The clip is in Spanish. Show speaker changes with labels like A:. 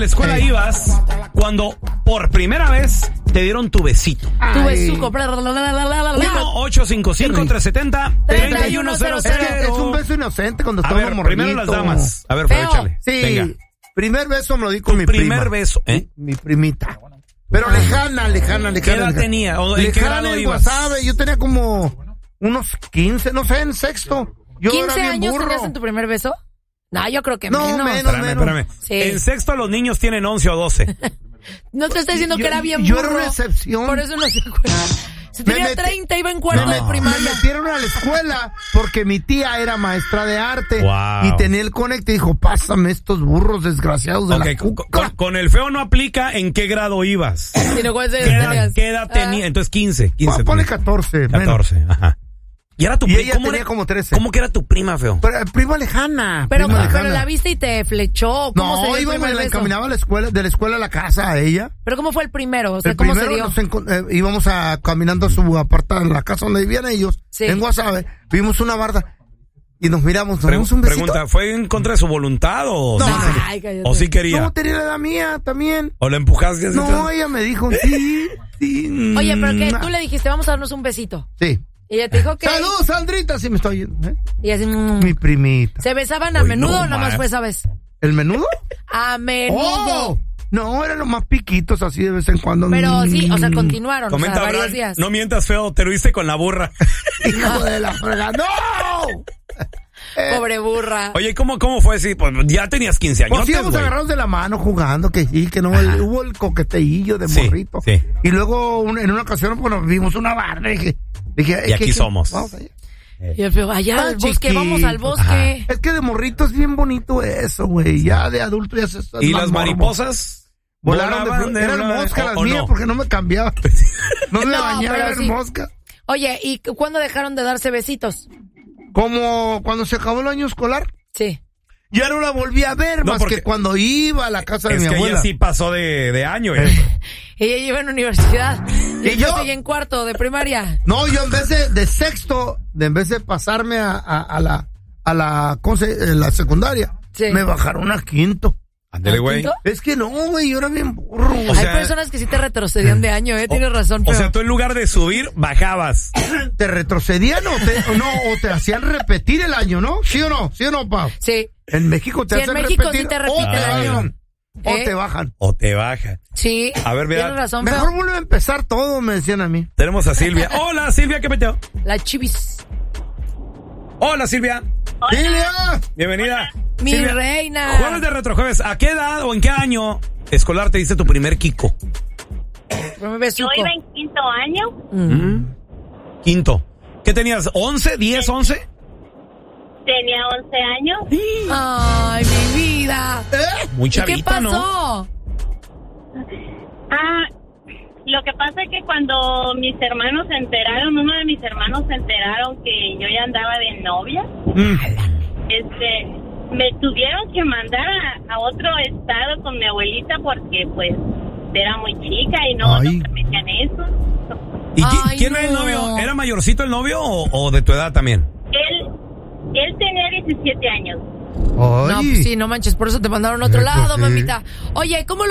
A: escuela ibas cuando por primera vez te dieron tu besito?
B: Tu besuco.
A: 1-855-370-3100.
C: Es un beso inocente cuando estamos morritos.
A: Primero las damas. A ver, Feo, échale.
C: Sí.
A: Venga.
C: Primer beso me lo di con mi
A: primer
C: prima.
A: beso,
C: Mi primita. Pero lejana.
A: ¿Qué edad tenía? ¿O en qué grado ibas?
C: Guasave. Yo tenía como unos 15, no sé, en sexto. Yo
B: 15
C: era bien
B: años
C: burro.
B: tenías en tu primer beso. No, yo creo que
C: No,
B: menos.
A: Espérame.
B: Sí.
A: En sexto los niños tienen 11 o 12.
B: No te estoy diciendo que era bien
C: Yo
B: burro.
C: era una excepción.
B: Por eso no se acuerda. Si tenía 30, iba en cuarto de
C: Me
B: primaria.
C: metieron a la escuela porque mi tía era maestra de arte.
A: Wow.
C: Y tenía el conecte y dijo, pásame estos burros desgraciados de la cuca.
A: Con el feo no aplica en qué grado ibas.
B: Sino ¿cuál
A: ¿Qué edad tenía? Entonces 15.
C: Ponle 14.
A: 14, ajá. Y era tu
C: Y
A: prima.
C: ella tenía como 13.
A: ¿Cómo que era tu prima, feo?
C: Pero, prima lejana.
B: Pero
C: prima lejana.
B: la viste y te flechó. ¿Cómo se dio el
C: íbamos,
B: primer
C: la
B: beso?
C: encaminaba a la escuela, de la escuela a la casa a ella.
B: Pero ¿cómo fue el primero? O sea,
C: El
B: ¿cómo
C: primero
B: se dio?
C: íbamos caminando a su apartado, en la casa donde vivían ellos,
B: Sí.
C: en Guasave, vimos una barda y nos miramos, nos dimos un besito.
A: Pregunta, ¿fue en contra de su voluntad o
C: No,
A: sí,
B: Ay, cállate.
A: o sí quería?
C: No, tenía la edad mía también.
A: ¿O la empujaste así?
C: No, ella me dijo, sí.
B: Oye, pero que tú le dijiste, vamos a darnos un besito.
C: Sí.
B: Y ella te dijo que...
C: ¡Saludos, Sandrita! Sí me estoy oyendo, ¿eh?
B: Y así...
C: Mi primita.
B: ¿Se besaban a
A: Uy,
B: menudo
A: no,
B: o nada más
A: ma.
B: fue esa vez?
C: ¿El menudo?
B: A menudo.
C: ¡Oh! No, eran los más piquitos así de vez en cuando.
B: Pero sí, o sea, continuaron,
A: Comenta
B: o sea, varios
A: Abraham,
B: días.
A: no mientas, feo, te lo hice con la burra.
C: ¡Hijo de la fregada! ¡No!
B: Pobre burra.
A: Oye, ¿cómo fue? Sí, pues ya tenías 15 años.
C: Pues íbamos agarrados de la mano jugando, que sí, que no, hubo el coqueteillo de
A: Sí,
C: morrito.
A: sí.
C: Y luego en una ocasión, bueno, vimos una barra y dije,
A: Y aquí somos.
C: Vamos allá.
B: Y el feo, allá al bosque,
C: chiquito.
B: vamos al bosque.
C: Es que de morrito es bien bonito eso, güey. Ya de adulto ya se está.
A: ¿Y
C: más
A: las
C: morbo.
A: mariposas?
C: Volaron de eran moscas las mías
A: no?
C: porque no me cambiaba. No me
B: No,
C: bañaba,
B: pero
C: eran
B: sí.
C: moscas.
B: Oye, ¿y cuándo dejaron de darse besitos?
C: Como cuando se acabó el año escolar.
B: Sí.
C: Ya no la volví a ver
A: No,
C: más
A: porque
C: que cuando iba a la casa de
A: Es
C: mi
A: que
C: abuela.
A: ella sí pasó de año.
B: Ella iba en universidad.
C: ¿Y yo?
B: Seguí en cuarto de primaria.
C: No, yo en vez de sexto, en vez de pasarme a la secundaria,
B: Sí.
C: me bajaron a quinto.
A: Ándale, güey.
B: ¿Quinto?
C: Es que no, güey, yo era bien burro.
A: O sea,
B: Hay personas que sí te retrocedían de año, tienes razón,
A: O
B: pero...
A: sea, tú en lugar de subir, bajabas.
C: ¿Te retrocedían o te hacían repetir el año, no? ¿Sí o no, Pau?
B: Sí.
C: En México te
B: Sí,
C: hacen
B: en México
C: repetir
B: sí te
C: o
B: repite
C: te
B: el año.
C: bajan. O
B: ¿Eh?
C: te bajan.
A: O te bajan.
B: Sí.
A: A ver, mira,
B: Tienes razón,
C: Mejor
B: pero...
C: vuelve a empezar todo, me decían a mí.
A: Tenemos a Silvia. Hola, Silvia, ¿qué metió?
B: La chivis.
A: Hola, Silvia.
C: ¡Silvia!
A: Bienvenida.
B: Mi
A: Silvia,
B: reina.
A: Jueves de Retrojueves. ¿A qué edad o en qué año escolar te diste tu primer Kiko?
B: Me
D: Yo
B: besuco.
D: iba en quinto año.
A: Quinto. ¿Qué tenías? ¿11? ¿10, 11?
D: Tenía 11 años.
B: Ay, mi vida.
A: Muy
B: ¿Y qué
A: chavita, ¿no?
B: pasó?
D: Lo que pasa es que cuando mis hermanos se enteraron, uno de mis hermanos se enteraron que yo ya andaba de novia, me tuvieron que mandar a otro estado con mi abuelita porque pues era muy chica y no permitían eso.
A: ¿Y
B: Ay,
A: quién era el
B: no.
A: novio? ¿Era mayorcito el novio o de tu edad también?
D: Él tenía 17 años.
B: No, pues sí, no manches, por eso te mandaron a otro lado,
C: Sí.
B: mamita. Oye, ¿cómo